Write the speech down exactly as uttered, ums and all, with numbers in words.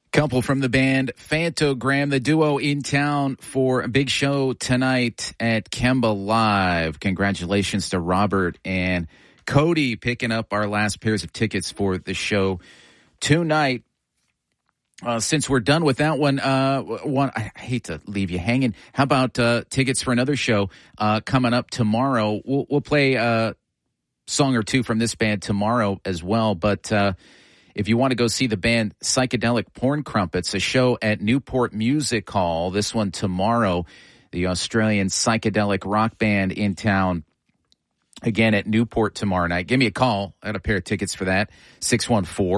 Couple from the band Phantogram, the duo in town for a big show tonight at Kemba Live. Congratulations to Robert and Cody picking up our last pairs of tickets for the show tonight. Uh, since we're done with that one, uh, one I hate to leave you hanging. How about uh, tickets for another show uh, coming up tomorrow? We'll, we'll play a song or two from this band tomorrow as well, but uh, if you want to go see the band Psychedelic Porn Crumpets, a show at Newport Music Hall, this one tomorrow, the Australian psychedelic rock band in town, again at Newport tomorrow night. Give me a call. I got a pair of tickets for that, six one four